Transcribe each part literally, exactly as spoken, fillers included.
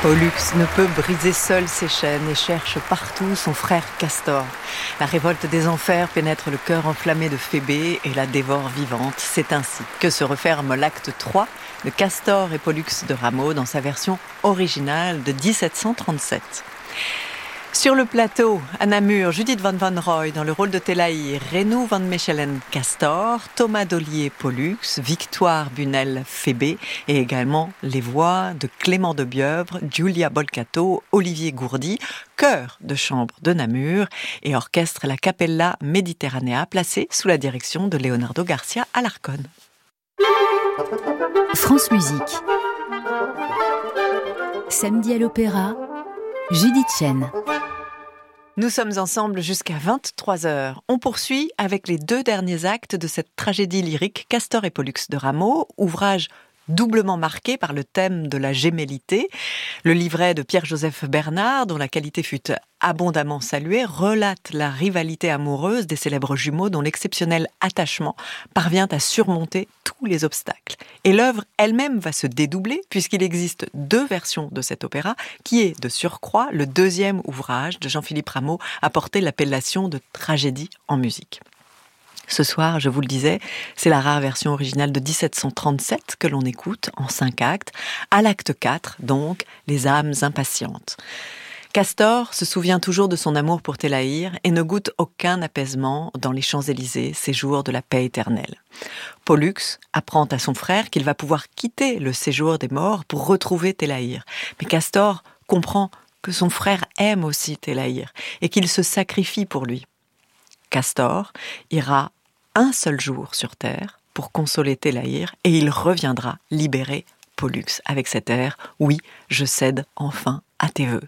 Pollux ne peut briser seul ses chaînes et cherche partout son frère Castor. La révolte des enfers pénètre le cœur enflammé de Phébé et la dévore vivante. C'est ainsi que se referme l'acte trois de Castor et Pollux de Rameau dans sa version originale de dix-sept cent trente-sept. Sur le plateau, à Namur, Judith van Wanrooij dans le rôle de Télaïr, Renoux van Mechelen Castor, Thomas Dollier Pollux, Victoire Bunel Phébé et également les voix de Clément de Bieuvre, Giulia Bolcato, Olivier Gourdy, chœur de chambre de Namur et orchestre La Capella Mediterranea placé sous la direction de Leonardo Garcia Alarcón. France Musique. Samedi à l'Opéra, Judith Chen. Nous sommes ensemble jusqu'à vingt-trois heures. On poursuit avec les deux derniers actes de cette tragédie lyrique Castor et Pollux de Rameau, ouvrage doublement marqué par le thème de la gémellité. Le livret de Pierre-Joseph Bernard, dont la qualité fut abondamment saluée, relate la rivalité amoureuse des célèbres jumeaux dont l'exceptionnel attachement parvient à surmonter tous les obstacles. Et l'œuvre elle-même va se dédoubler puisqu'il existe deux versions de cet opéra qui est, de surcroît, le deuxième ouvrage de Jean-Philippe Rameau à porter l'appellation de tragédie en musique. Ce soir, je vous le disais, c'est la rare version originale de dix-sept cent trente-sept que l'on écoute en cinq actes. À l'acte quatre, donc, les âmes impatientes. Castor se souvient toujours de son amour pour Télaïr et ne goûte aucun apaisement dans les Champs-Élysées, ces jours de la paix éternelle. Pollux apprend à son frère qu'il va pouvoir quitter le séjour des morts pour retrouver Télaïr. Mais Castor comprend que son frère aime aussi Télaïr et qu'il se sacrifie pour lui. Castor ira un seul jour sur terre pour consoler Télaïr et il reviendra libérer Pollux avec cet air « Oui, je cède enfin à tes vœux ».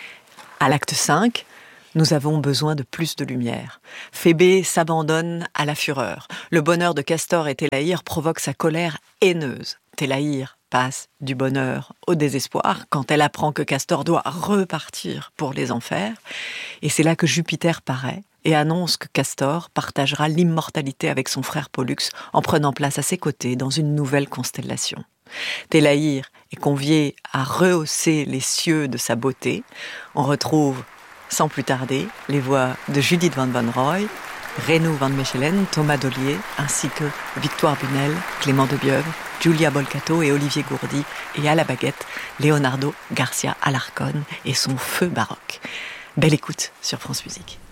À l'acte cinq, nous avons besoin de plus de lumière. Phébé s'abandonne à la fureur. Le bonheur de Castor et Télaïr provoque sa colère haineuse. Télaïr passe du bonheur au désespoir quand elle apprend que Castor doit repartir pour les enfers. Et c'est là que Jupiter paraît et annonce que Castor partagera l'immortalité avec son frère Pollux en prenant place à ses côtés dans une nouvelle constellation. Télaïr est convié à rehausser les cieux de sa beauté. On retrouve, sans plus tarder, les voix de Judith van Wanrooij, Renoux van Mechelen, Thomas Dollier, ainsi que Victoire Bunel, Clément de Bieuvre, Giulia Bolcato et Olivier Gourdy, et à la baguette, Leonardo Garcia Alarcón et son feu baroque. Belle écoute sur France Musique.